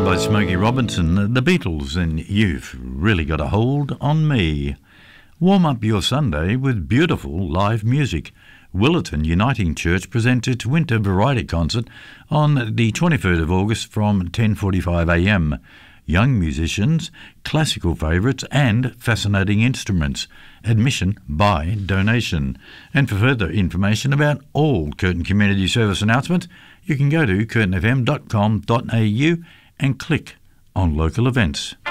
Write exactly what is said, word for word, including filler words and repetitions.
by Smokey Robinson, the Beatles, and You've Really Got a Hold on Me. Warm up your Sunday with beautiful live music. Willerton Uniting Church present its winter variety concert on the twenty-third of August from ten forty-five a m. Young musicians, classical favourites and fascinating instruments. Admission by donation. And for further information about all Curtin Community Service announcements, you can go to curtin f m dot com dot a u and click on local events.